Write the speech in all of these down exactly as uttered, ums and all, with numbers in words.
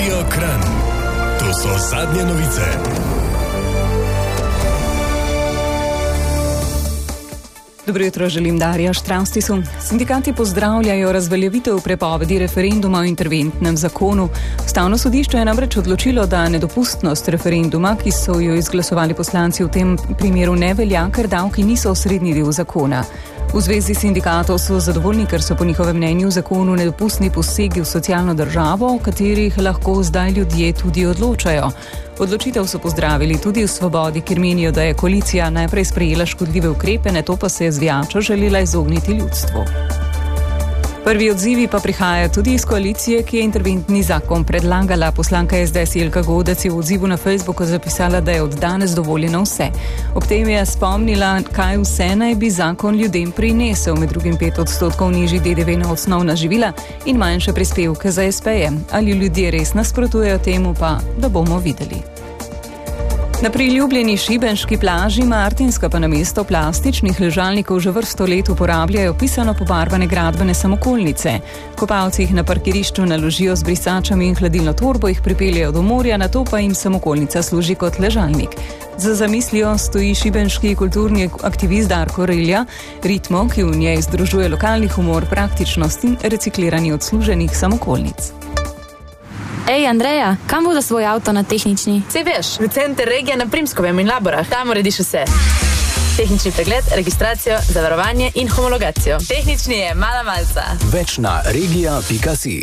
Radio Kranj. To so zadnje novice. Dobro jutro, želim Darja Štravstisu. Sindikati pozdravljajo razveljavitev prepovedi referenduma o interventnem zakonu. Ustavno sodišče je namreč odločilo, da nedopustnost referenduma, ki so jo izglasovali poslanci v tem primeru, ne velja, ker davki niso osrednji del zakona. V zvezi sindikatov so zadovoljni, ker so po njihovem mnenju v zakonu nedopustni posegi v socialno državo, o katerih lahko zdaj ljudje tudi odločajo. Odločitev so pozdravili tudi v Svobodi, ker menijo, da je koalicija najprej sprejela škodljive ukrepe, nato pa se je zvijačo želela izogniti ljudstvu. Prvi odzivi pa prihajajo tudi iz koalicije, ki je interventni zakon predlagala. Poslanka es de es Jelka Godec je v odzivu na Facebooku zapisala, da je od danes dovoljeno vse. Ob tem je spomnila, kaj vse naj bi zakon ljudem prinesel, med drugim pet odstotkov nižji de de ve na osnovna živila in manjše prispevke za espeje. Ali ljudje res nasprotujejo temu, pa da bomo videli. Na priljubljeni šibenški plaži Martinska pa namesto plastičnih ležalnikov že vrsto let uporabljajo pisano pobarvane gradbene samokolnice. Kopalci jih na parkirišču naložijo z brisačami in hladilno torbo, jih pripeljejo do morja, nato pa jim samokolnica služi kot ležalnik. Za zamislijo stoji šibenški kulturni aktivist Darko Relja, Ritmo, ki v njej združuje lokalni humor, praktičnost in recikliranje odsluženih samokolnic. Ej, Andreja, kam bo za svoj avto na tehnični? Sej veš, v center regije na Primskovem in Laborah. Tam urediš vse. Tehnični pregled, registracijo, zavarovanje in homologacijo. Tehnični je mala malca. Več na regija pika si.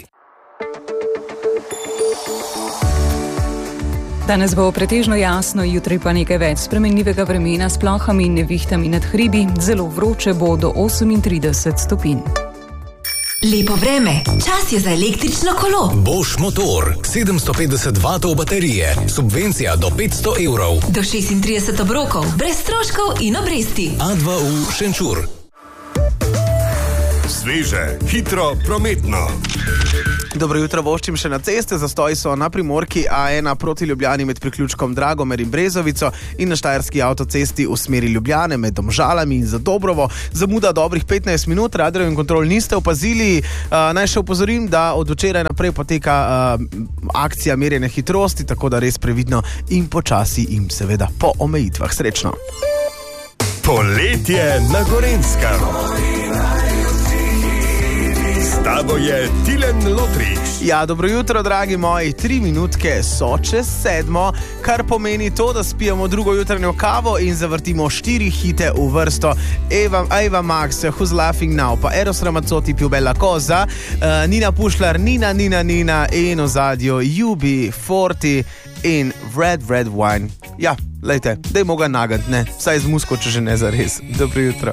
Danes bo pretežno jasno, jutri pa nekaj več spremenljivega vremena s plohami in nevihtami nad hribi. Zelo vroče bo do osemintrideset stopinj. Lepo vreme, čas je za električno kolo. Bosch motor, sedemsto petdeset vatov baterije, subvencija do petsto evrov. Do šestintrideset obrokov, brez stroškov in obresti. A dva v Šenčur. Sveže, hitro, prometno. Dobro jutro, voščim še na ceste. Zastoji so na primorki A ena proti Ljubljani med priključkom Dragomer in Brezovico in na štajerski avtocesti v smeri Ljubljane med Domžalami in Zadobrovo. Zamuda dobrih petnajst minut, radarjev in kontrol niste opazili. Uh, naj še upozorim, da od včeraj naprej poteka uh, akcija merjenja hitrosti, tako da res previdno in počasi in seveda po omejitvah. Srečno. Poletje na Gorenjskem. S tabo je Tilen Lotrič. Ja, dobro jutro, dragi moji. Tri minutke so čez sedmo, kar pomeni to, da spijemo drugo jutranjo kavo in zavrtimo štiri hite v vrsto. Eva, Eva Max, Who's Laughing Now, pa Eros Ramazzotti, Più Bella Cosa, uh, Nina Pušlar, Nina, Nina, Nina in v zadju U B štirideset in Red, Red Wine. Ja, lejte, dajmo ga nagant, ne? Saj z musko, če že ne zares. Dobro jutro.